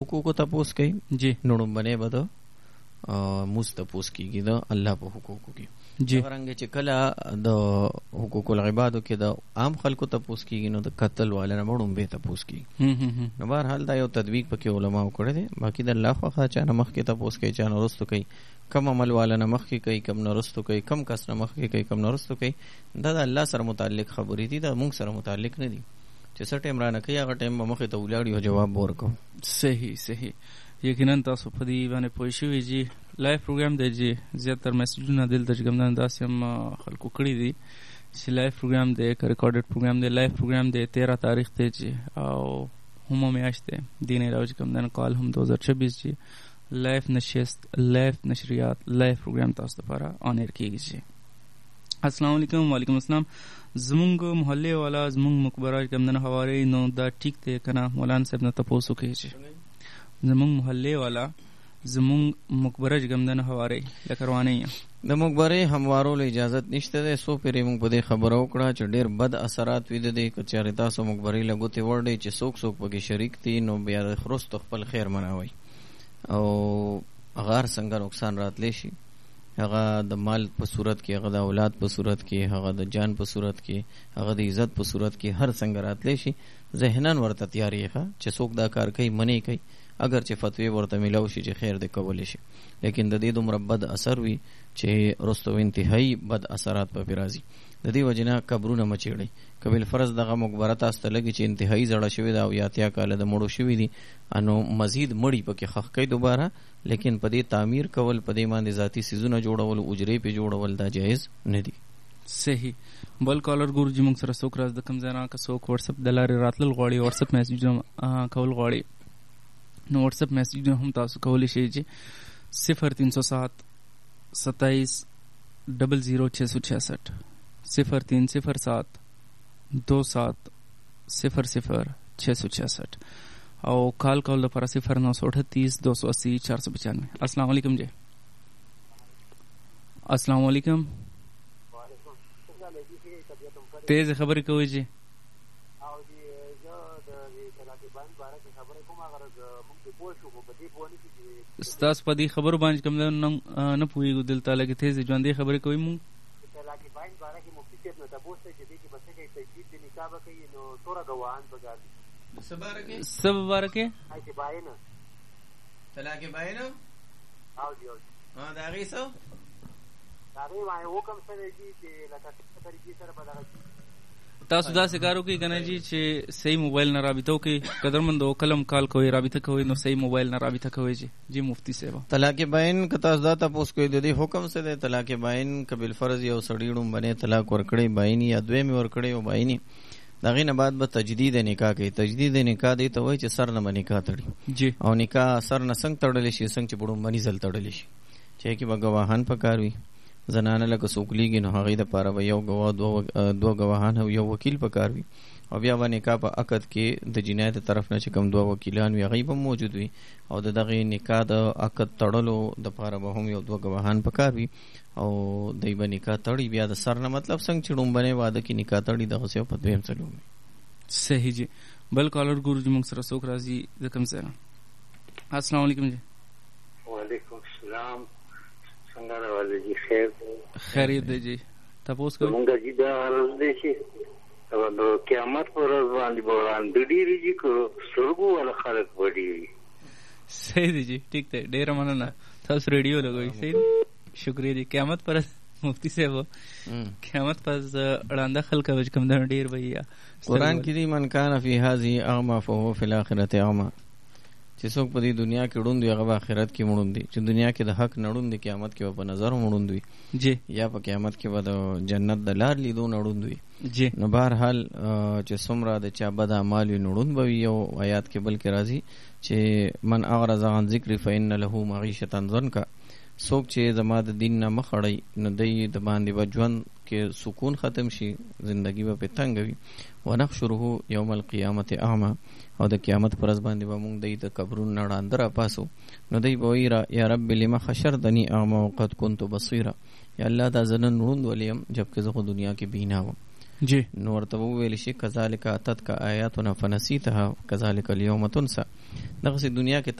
حقوقو تپوس کوي جی نړومبنې به د موږ تپوس کېږي د الله په حقوقو کې. جی څرنګه چې کله د حقوق العبادو کې د عام خلکو تپوس کېږي نو د قتل والا نه مړومبې تپوس کېږي. نو بهرحال دا یو تطبیق پکې علماو کړی دی. باقي د الله خوښه چا نه مخکې تپوس کوي چا نه وروستو کوي، کم عمل والا نه مخکې کوي کم نه وروستو کوي، کم کس نه مخکې کوي کم نه وروستو کوي. دا د الله سره متعلق خبرې دي، دا موږ سره متعلق نه دي. چې څه ټایم رانه کوي هغه ټایم به مخې ته ولاړ یو جواب به ورکوو. صحیح صحیح. یقینا تاسو په دې باندې پوه شوي جی. لایف پروګرام دی جی، زیاتره میسجونه دلته چې کوم داسې هم خلکو کړي دي چې لایف پروګرام دی که ریکارډډ پروګرام دی. لایف پروګرام دی 13 تاریخ دی جی او هم میاشت دی دین راوج کوم دنه کال هم 2026 جی. لایف نشست لایف نشریات لایف پروګرام تاسو لپاره آن ایر کیږي جی. السلام علیکم. وعلیکم السلام. زمونږ محلے والا زمونږ مقبره کوم دنه حواله نو دا ټیک دی کنه مولانا صاحب نه تاسو کوي جی. زمونږ محلے والا زمونږ مقبره کوم دنه حواله لکه روانه د مقبره هموارولو اجازت نشته ده. سو پرې موږ په دې خبره وکړه چې ډېر بد اثرات وي د دې که چېرې تاسو مقبرې له ګوتې وړئ چې څوک پکې شریک دي نو بیا د خرستو خپل خیر منوئ او هغه څنګه نقصان راتلی شي، هغه د مال په صورت کې، هغه د اولاد په صورت کې، هغه د جان په صورت کې، هغه د عزت په صورت کې، هر څنګه راتلی شي. ذهناً ورته تیاری ښه چې څوک دا کار کوي منې کوي، اگر چې فتوی ورته ملاو شي چې خیر دې کولی شي، لیکن د دې دومره بد اثر وي چې رستو انتهایی بد اثرات په راځي. د دې وجې نه قبرونه مه چیړئ. که بالفرض دغه مقبره تاسو ته لګي چې انتهایی زړه شوې ده او یا 80 کاله د مړو شوي دي نو مزید مړي پکې ښخ کوي دوباره، لیکن په دې تعمیر کول، په دې باندې ذاتي څیزونه جوړول، اجرې پې جوړول دا جایز نه دي. صحیح. بل کالر ګورجي موږ سره څوک راز د کوم ځای نه که څوک واتساپ د لارې راتلل غواړي واتساپ میسیج کول غواړي نو واتساپ میسیج هم تاسو کولی شئ چې 0307 27 00 666 0307 27 00 666 او کال کول لپاره 0938 280 495. السلام علیکم جی. السلام علیکم. تیز خبرې کوي جی. ستاسو په دې خبرو باندې کوم نه پوهېږو دلته لکه تیز ژوندۍ خبرې کوي. مونږ څه مبارکې طلاق باین د هغې څه تاسو داسې کار وکړئ که نه جي چې صحیح موبایل نه رابطه وکړئ. قدرمند او کلم کال کوئ رابطه کوئ نو صحیح موبایل نه رابطه کوئ جي. جی مفتی صاحب طلاق باین که تاسو دا تپوس کوئ د دې حکم څه دی؟ طلاق باین که بالفرض یو سړي ړومبنی طلاق ورکړی بایني یا دویمې ورکړی او بایني د هغې نه بعد به تجدید نکاح کوي. تجدید نکاح دی ته وایي چې سر نه به نکاح تړي جی. او نکاح سر نه څنګه تړلی شي څنګه چې په ړومبني ځل تړلی شي چې کې به ګواهان پکار وي. زنانه لکه څوک لیږي نو هغې دپاره به یو ګواه دوه ګواهان او یو وکیل پکار وي او بیا به نکاح په عقد کې د جنایت طرف نه چې کوم دوه وکیلان وي هغې به موجود وي او د دغې نکاح د عقد تړلو دپاره به هم یو دوه ګواهان پکار وي او دوی به نکاح تړي. بیا د سر نه مطلب څنګه چې ړومبنی واده کې نکاح تړي دغسې په دویم ځل وي. صحیح جی. بل کالر ګورو جي موږ سره څوک راځي د کوم ځای نه. السلام علیکم جی. وعلیکم السلام. څنګه راغلی جی؟ خیر خیریت دی جی. تپوس کوئ مونږ جی دا عرض دی چې د قیامت پر ورځ باندې به وړاندې ډېرې جي که سترګو والا خلک به ډېري. صحیح دی جی. ټیک دی. ډېره مننه. تاسو ریډیو لګوئ. صحیح دی. شکریہ جی. قیامت پر مفتی صاحب قیامت پر ړانده خلک به کوم دنه ډېر به یا قرآن کې دی من کان فی هذه اعمی فهو فی الاخرة اعمی چې څوک په دې دنیا کې ړوند وي هغه به آخرت کې مړوند وي. چې دنیا کې د حق نه ړوند وي قیامت کې به په نظر مړوند وي جی یا په قیامت کې به د جنت د لار لیدو نه ړوند وي جی. نو بهرحال چې څومره د چا بد اعمال وي نو ړوند به وي. یو آیات کې بلکې راځي چې من اعرض عن ذکري فإن له معیشة ضنکا څوک چې زما د دین نه مخ اړوي نو دی د باندې به ژوند کې سکون ختم شي، زندگی به پې تنګ وي. ونحشره یوم القیامت اعمی او د قیامت پر ورځ باندې به موږ دی د قبرونو نه ړانده راپاسو نو دی به وایي یا رب لم حشرتنی اعمی وقد كنت بصیرا. یا الله دا زه نن ړوند ولیم جبکې زه خو دنیا کې بینا وم. جی. نو ورته وویل شي کذالک اتتک آیاتنا فنسیتها کذالک الیوم تنسی. دغسې دنیا کې